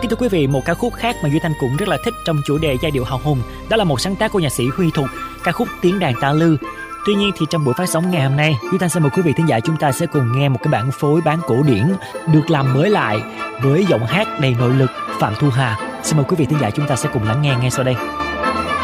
Kính thưa quý vị, một ca khúc khác mà Duy Thanh cũng rất là thích trong chủ đề giai điệu hào hùng, đó là một sáng tác của nhạc sĩ Huy Thục, ca khúc Tiếng đàn ta lư. Tuy nhiên thì trong buổi phát sóng ngày hôm nay, Duy Thanh xin mời quý vị thính giả chúng ta sẽ cùng nghe một cái bản phối bán cổ điển được làm mới lại với giọng hát đầy nội lực Phạm Thu Hà. Xin mời quý vị thính giả chúng ta sẽ cùng lắng nghe ngay sau đây.